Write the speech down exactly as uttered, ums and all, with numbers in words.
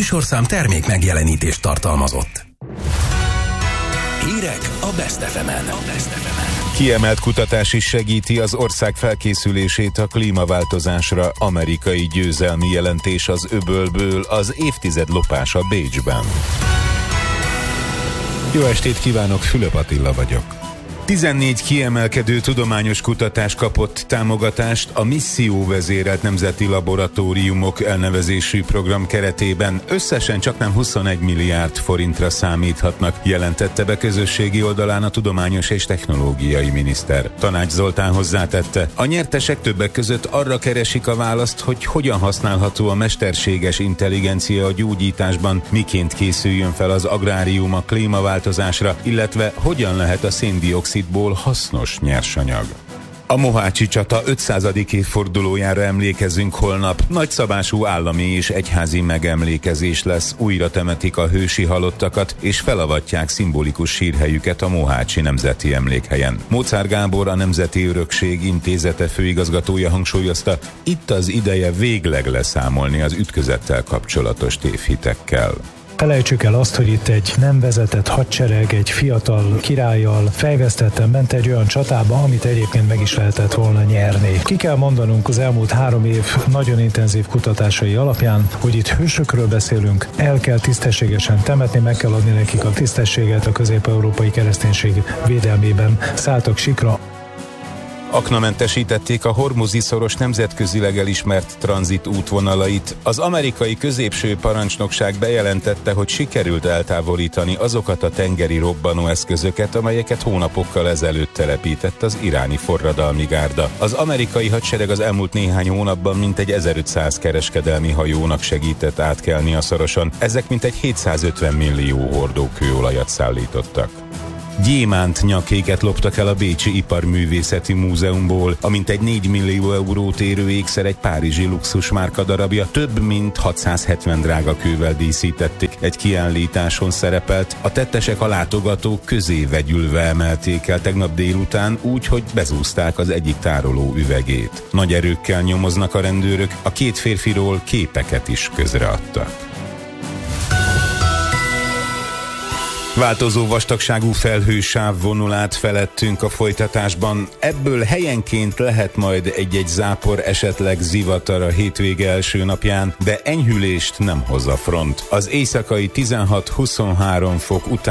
műsorszám termék megjelenítést tartalmazott. Hírek a Best ef emen. Kiemelt kutatás is segíti az ország felkészülését a klímaváltozásra. Amerikai győzelmi jelentés az öbölből, az évtized lopása Bécsben. Jó estét kívánok, Fülöp Attila vagyok. tizennégy kiemelkedő tudományos kutatás kapott támogatást a misszióvezérelt nemzeti laboratóriumok elnevezésű program keretében. Összesen csaknem huszonegy milliárd forintra számíthatnak, jelentette be közösségi oldalán a tudományos és technológiai miniszter. Tanács Zoltán hozzátette, a nyertesek többek között arra keresik a választ, hogy hogyan használható a mesterséges intelligencia a gyógyításban, miként készüljön fel az agrárium a klímaváltozásra, illetve hogyan lehet a széndioxid ból hasznos nyersanyag. A mohácsi csata ötszázadik évfordulójára emlékezünk holnap. Nagyszabású állami és egyházi megemlékezés lesz, újra temetik a hősi halottakat, és felavatják szimbolikus sírhelyüket a Mohácsi Nemzeti Emlékhelyen. Mozár Gábor, a Nemzeti Örökség Intézete főigazgatója hangsúlyozta, itt az ideje végleg leszámolni az ütközettel kapcsolatos tévhitekkel. Felejtsük el azt, hogy itt egy nem vezetett hadsereg, egy fiatal királlyal fejvesztetten ment egy olyan csatába, amit egyébként meg is lehetett volna nyerni. Ki kell mondanunk az elmúlt három év nagyon intenzív kutatásai alapján, hogy itt hősökről beszélünk, el kell tisztességesen temetni, meg kell adni nekik a tisztességet, a közép-európai kereszténység védelmében szálltak sikra. Aknamentesítették a Hormuzi-szoros nemzetközileg elismert tranzit útvonalait. Az amerikai középső parancsnokság bejelentette, hogy sikerült eltávolítani azokat a tengeri robbanóeszközöket, amelyeket hónapokkal ezelőtt telepített az iráni forradalmi gárda. Az amerikai hadsereg az elmúlt néhány hónapban mintegy ezerötszáz kereskedelmi hajónak segített átkelni a szoroson. Ezek mintegy hétszázötven millió hordó kőolajat szállítottak. Gyémánt nyakéket loptak el a Bécsi Iparművészeti Múzeumból, amint egy négy millió eurót érő ékszer egy párizsi luxusmárka darabja, több mint hatszázhetven drágakővel díszítették. Egy kiállításon szerepelt, a tettesek a látogatók közé vegyülve emelték el tegnap délután, úgy, hogy bezúzták az egyik tároló üvegét. Nagy erőkkel nyomoznak a rendőrök, a két férfiról képeket is közreadtak. Változó vastagságú felhősáv vonul át felettünk a folytatásban. Ebből helyenként lehet majd egy-egy zápor, esetleg zivatar a hétvége első napján, de enyhülést nem hoz a front. Az éjszakai tizenhat-huszonhárom fok után